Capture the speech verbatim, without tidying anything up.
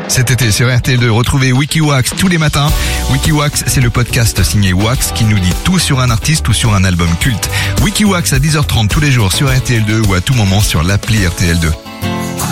Cet été sur R T L deux, retrouvez Wikiwax tous les matins. Wikiwax, c'est le podcast signé Wax qui nous dit tout sur un artiste ou sur un album culte. Wikiwax à dix heures trente tous les jours sur R T L deux ou à tout moment sur l'appli R T L deux.